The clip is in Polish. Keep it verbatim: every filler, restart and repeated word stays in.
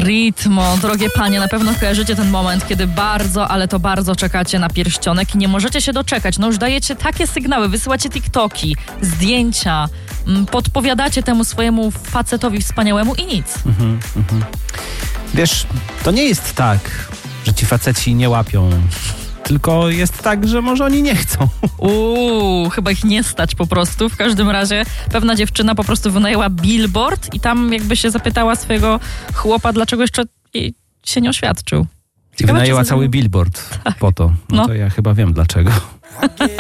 Ritmo, drogie panie, na pewno kojarzycie ten moment, kiedy bardzo, ale to bardzo czekacie na pierścionek i nie możecie się doczekać. No już dajecie takie sygnały, wysyłacie TikToki, zdjęcia, podpowiadacie temu swojemu facetowi wspaniałemu i nic. Mhm, mhm. Wiesz, to nie jest tak, że ci faceci nie łapią. Tylko jest tak, że może oni nie chcą. Uuu, chyba ich nie stać po prostu. W każdym razie pewna dziewczyna po prostu wynajęła billboard i tam jakby się zapytała swojego chłopa, dlaczego jeszcze jej się nie oświadczył. I wynajęła cały billboard tak. po to. No, no to ja chyba wiem dlaczego.